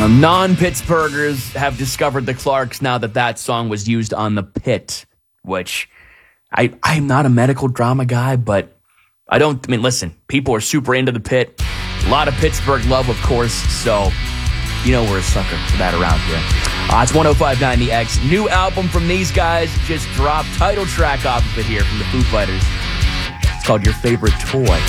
Non-Pittsburghers have discovered the Clarks now that song was used on The Pit, which I'm not a medical drama guy, but listen, people are super into The Pit. A lot of Pittsburgh love, of course, so you know we're a sucker for that around here. It's 105.9 The X. New album from these guys just dropped. Title track off of it here from the Foo Fighters. It's called Your Favorite Toy.